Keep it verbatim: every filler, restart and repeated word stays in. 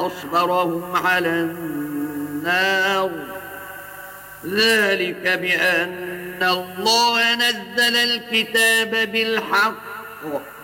وأصبرهم على النار. ذلك بأن الله نزل الكتاب بالحق